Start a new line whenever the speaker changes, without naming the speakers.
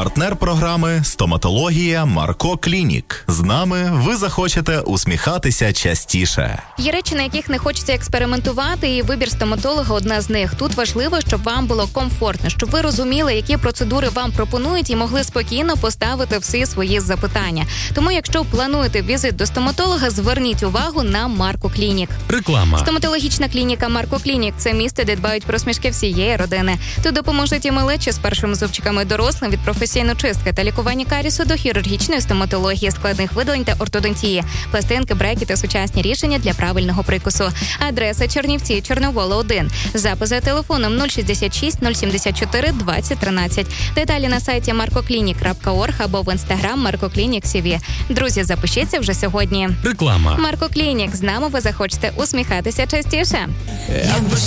Партнер програми «Стоматологія Марко Клінік». З нами ви захочете усміхатися частіше.
Є речі, на яких не хочеться експериментувати, і вибір стоматолога – одна з них. Тут важливо, щоб вам було комфортно, щоб ви розуміли, які процедури вам пропонують і могли спокійно поставити всі свої запитання. Тому, якщо плануєте візит до стоматолога, зверніть увагу на Марко Клінік.
Реклама.
Стоматологічна клініка Марко Клінік – це місце, де дбають про смішки всієї родини. Тут допоможуть і малечі з першими зубчиками, дорослим від професійної чистки та лікування карісу до хірургічної стоматології, складних видалень та ортодонтії, пластинки, бреки та сучасні рішення для правильного прикусу. Адреса: Чернівці, Чорновола, 1. Запис за телефоном 066 074 2013. Деталі на сайті markoclinic.org або в інстаграм Marco Clinic CV. Друзі, запишіться вже сьогодні.
Реклама.
Марко Клінік. З нами ви захочете усміхатися частіше.